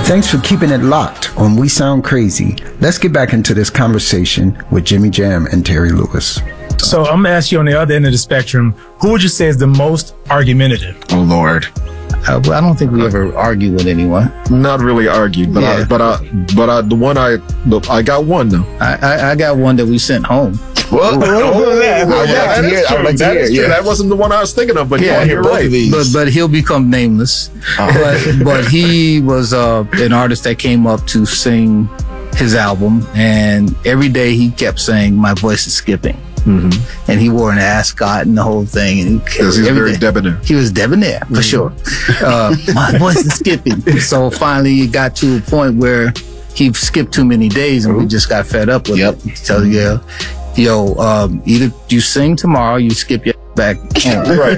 Thanks for keeping it locked on We Sound Crazy. Let's get back into this conversation with Jimmy Jam and Terry Lewis. So I'm going to ask you on the other end of the spectrum, who would you say is the most argumentative? Oh, Lord. I don't think we ever argue with anyone. Not really argued, but Yeah. the one I got one though. I got one that we sent home. Well, I would like to hear. I would like to hear. Yeah. That wasn't the one I was thinking of, but Yeah, you're right. But he'll become nameless. But he was an artist that came up to sing his album, and every day he kept saying, "My voice is skipping." Mm-hmm. And he wore an ascot and the whole thing. And Because he's very debonair. He was debonair, for sure. My voice is skipping. So finally it got to a point where he skipped too many days and we just got fed up with it. So, either you sing tomorrow, you skip your back home. Right.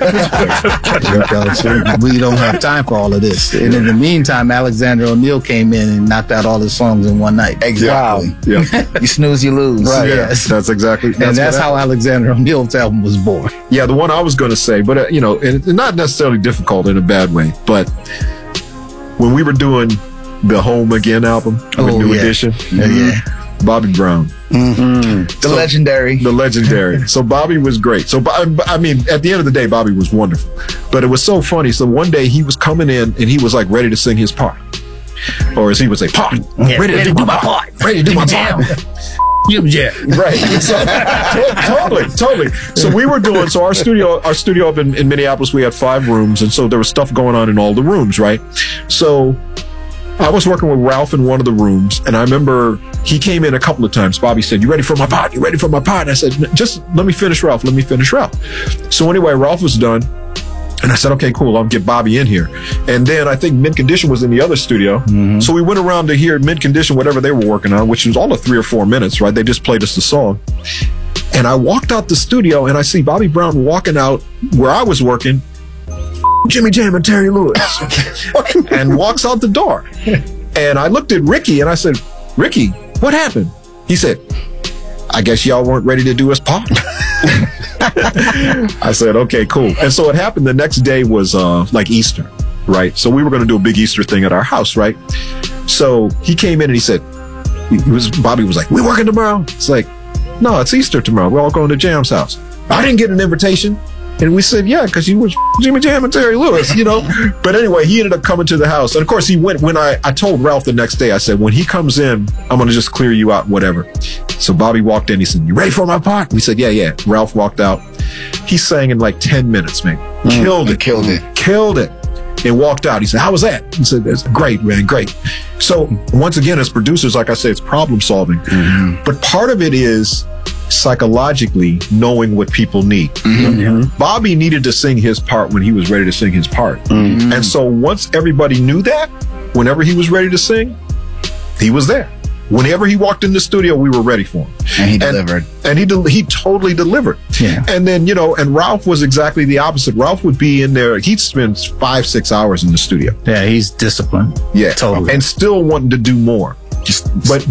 We don't have time for all of this. And in the meantime, Alexander O'Neal came in and knocked out all his songs in one night. Exactly. Yeah. You snooze, you lose. Right. Yeah. Yes. That's exactly. And that's how Alexander O'Neal's album was born. Yeah, the one I was going to say, but and it's not necessarily difficult in a bad way, but when we were doing the Home Again album with New Edition, Bobby Brown. Mm-hmm. The legendary. So Bobby was great. So, I mean, at the end of the day, Bobby was wonderful. But it was so funny. So one day he was coming in and he was like ready to sing his part. Or as he would say, part. Ready to do my part. Ready to do my part. Right. So, totally. So we were doing, our studio up in Minneapolis, we had 5 rooms. And so there was stuff going on in all the rooms, right? So I was working with Ralph in one of the rooms, and I remember he came in a couple of times. Bobby said, "You ready for my part? You ready for my part?" And I said, "Just let me finish Ralph. Let me finish Ralph." So anyway, Ralph was done, and I said, "Okay, cool. I'll get Bobby in here." And then I think Mint Condition was in the other studio. Mm-hmm. So we went around to hear Mint Condition, whatever they were working on, which was all of 3 or 4 minutes, right? They just played us the song. And I walked out the studio, and I see Bobby Brown walking out where I was working, Jimmy Jam and Terry Lewis, and walks out the door. And I looked at Ricky and I said, "Ricky, what happened?" He said, "I guess y'all weren't ready to do his part." I said, "Okay, cool." And so it happened the next day was like Easter, right? So we were going to do a big Easter thing at our house, right? So he came in and he said, Bobby was like, "We working tomorrow?" It's like, "No, it's Easter tomorrow. We're all going to Jam's house." I didn't get an invitation. And we said, "Yeah, because you were Jimmy Jam and Terry Lewis, But anyway, he ended up coming to the house. And of course, he went when I told Ralph the next day, I said, "When he comes in, I'm going to just clear you out, whatever." So Bobby walked in. He said, "You ready for my part?" We said, Yeah. Ralph walked out. He sang in like 10 minutes, man. Killed it. And walked out. He said, "How was that?" He said, "That's great, man. Great." So once again, as producers, like I said, it's problem solving. Mm-hmm. But part of it is psychologically knowing what people need. Mm-hmm. Bobby needed to sing his part when he was ready to sing his part. Mm-hmm. And so once everybody knew that, whenever he was ready to sing, he was there. Whenever he walked in the studio, we were ready for him. And he delivered. And he totally delivered. Yeah. And then, and Ralph was exactly the opposite. Ralph would be in there. He'd spend 5-6 hours in the studio. Yeah, he's disciplined. Yeah. Totally. And still wanting to do more. But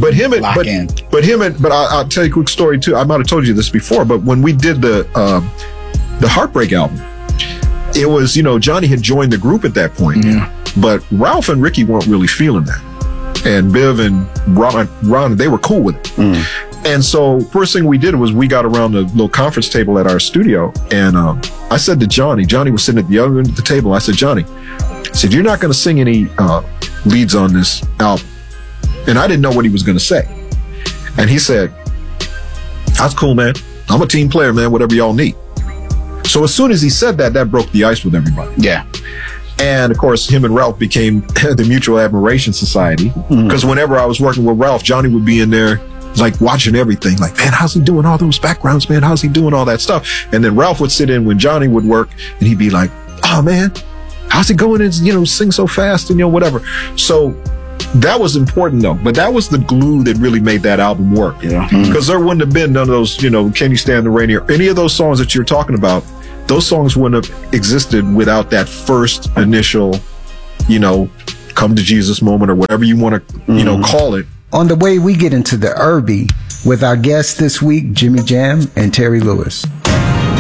I'll tell you a quick story too. I might have told you this before, but when we did the Heartbreak album, it was, Johnny had joined the group at that point, but Ralph and Ricky weren't really feeling that. And Biv and Ron, they were cool with it. Mm. And so first thing we did was we got around the little conference table at our studio. And I said to Johnny was sitting at the other end of the table. I said, "Johnny," I said, "you're not going to sing any leads on this album." And I didn't know what he was going to say. And he said, "That's cool, man. I'm a team player, man, whatever y'all need." So as soon as he said that broke the ice with everybody. Yeah. And of course, him and Ralph became the Mutual Admiration Society. Because whenever I was working with Ralph, Johnny would be in there like watching everything. Like, "Man, how's he doing all those backgrounds, man? How's he doing all that stuff?" And then Ralph would sit in when Johnny would work and he'd be like, "Oh man, how's he going and, sing so fast and, whatever." So that was important though, but that was the glue that really made that album work. Yeah. Because there wouldn't have been none of those, "Can You Stand the Rain" or any of those songs that you're talking about. Those songs wouldn't have existed without that first initial, come to Jesus moment or whatever you want to, call it. On the way, we get into the Irby with our guests this week, Jimmy Jam and Terry Lewis.